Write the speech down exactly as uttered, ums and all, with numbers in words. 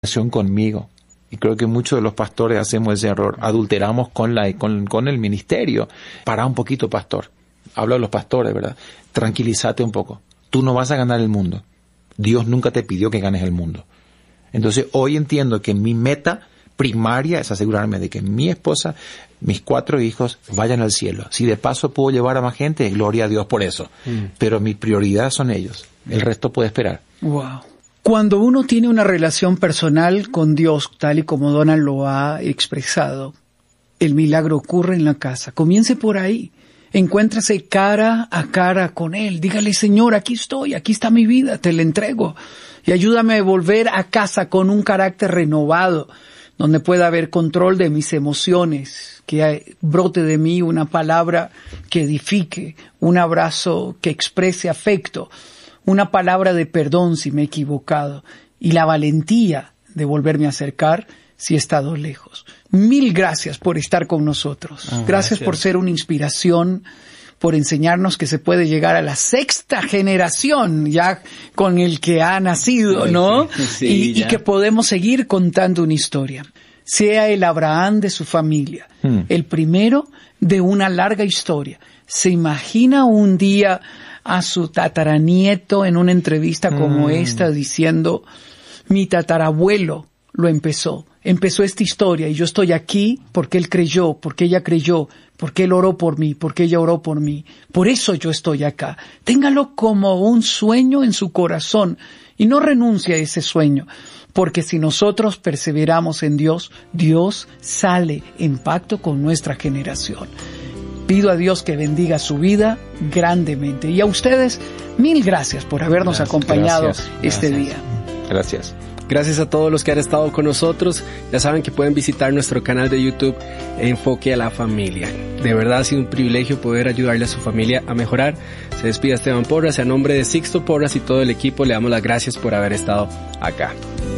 conmigo. Y creo que muchos de los pastores hacemos ese error. Adulteramos con la con, con el ministerio. Pará un poquito, pastor. Hablo de los pastores, ¿verdad? Tranquilízate un poco. Tú no vas a ganar el mundo. Dios nunca te pidió que ganes el mundo. Entonces, hoy entiendo que mi meta primaria es asegurarme de que mi esposa, mis cuatro hijos vayan al cielo. Si de paso puedo llevar a más gente, gloria a Dios por eso. Mm. Pero mi prioridad son ellos. El resto puede esperar. Wow. Cuando uno tiene una relación personal con Dios, tal y como Donald lo ha expresado, el milagro ocurre en la casa. Comience por ahí. Encuéntrase cara a cara con Él. Dígale, Señor, aquí estoy, aquí está mi vida, te la entrego. Y ayúdame a volver a casa con un carácter renovado, donde pueda haber control de mis emociones, que brote de mí una palabra que edifique, un abrazo que exprese afecto, una palabra de perdón si me he equivocado, y la valentía de volverme a acercar si he estado lejos. Mil gracias por estar con nosotros. Oh, gracias, gracias por ser una inspiración, por enseñarnos que se puede llegar a la sexta generación ya con el que ha nacido, ¿no? Sí, y, y que podemos seguir contando una historia. Sea el Abraham de su familia, hmm. el primero de una larga historia. ¿Se imagina un día a su tataranieto en una entrevista como mm. esta diciendo, mi tatarabuelo lo empezó, empezó esta historia y yo estoy aquí porque él creyó, porque ella creyó, porque él oró por mí, porque ella oró por mí, por eso yo estoy acá. Téngalo como un sueño en su corazón y no renuncie a ese sueño, porque si nosotros perseveramos en Dios, Dios sale en pacto con nuestra generación. Pido a Dios que bendiga su vida grandemente. Y a ustedes, mil gracias por habernos gracias, acompañado gracias, este gracias. día. Gracias. Gracias a todos los que han estado con nosotros. Ya saben que pueden visitar nuestro canal de YouTube Enfoque a la Familia. De verdad ha sido un privilegio poder ayudarle a su familia a mejorar. Se despide Esteban Porras. A nombre de Sixto Porras y todo el equipo le damos las gracias por haber estado acá.